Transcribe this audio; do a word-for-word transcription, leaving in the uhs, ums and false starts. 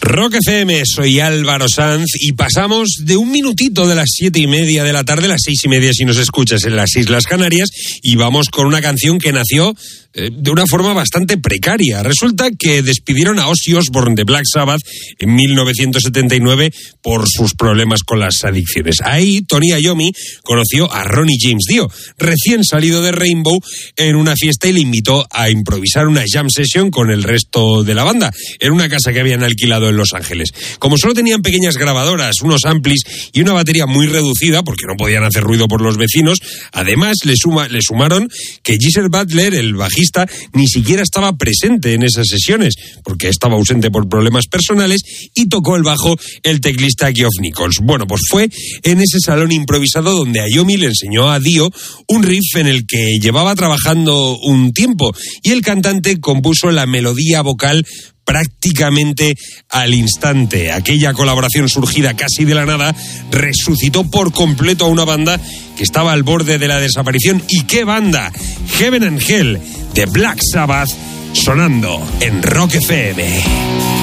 Rock F M, soy Álvaro Sanz y pasamos de un minutito de las siete y media de la tarde, las seis y media si nos escuchas en las Islas Canarias, y vamos con una canción que nació eh, de una forma bastante precaria. Resulta que despidieron a Ozzy Osbourne de Black Sabbath en mil novecientos setenta y nueve por sus problemas con las adicciones. Ahí Tony Iommi conoció a Ronnie James Dio, recién salido de Rainbow, en una fiesta y le invitó a improvisar una jam session con el resto de la banda en una casa que habían alquilado en Los Ángeles. Como solo tenían pequeñas grabadoras, unos amplis y una batería muy reducida, porque no podían hacer ruido por los vecinos, además le, suma, le sumaron que Geezer Butler, el bajista, ni siquiera estaba presente en esas sesiones, porque estaba ausente por problemas personales, y tocó el bajo el teclista Geoff Nichols. Bueno, pues fue en ese salón improvisado donde Iommi le enseñó a Dio un riff en el que llevaba trabajando un tiempo, y el cantante compuso la melodía vocal prácticamente al instante. Aquella colaboración surgida casi de la nada resucitó por completo a una banda que estaba al borde de la desaparición. ¿Y qué banda? Heaven and Hell de Black Sabbath, sonando en Rock F M.